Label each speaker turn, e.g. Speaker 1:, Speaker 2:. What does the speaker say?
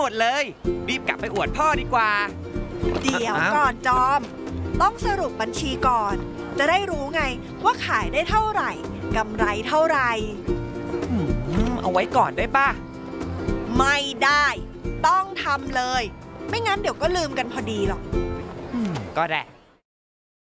Speaker 1: มดเลยรีบกลับไปอวดพ่อดีกว่า
Speaker 2: เดี๋ยวก่อนจอมต้องสรุปบัญชีก่อนจะได้รู้ไงว่าขายได้เท่าไหร่กำไรเท่าไหร่
Speaker 1: เอาไว้ก่อนได้ป่ะ
Speaker 2: ไม่ได้ต้องทำเลยไม่งั้นเดี๋ยวก็ลืมกันพอดีหรอก
Speaker 1: ก็ได้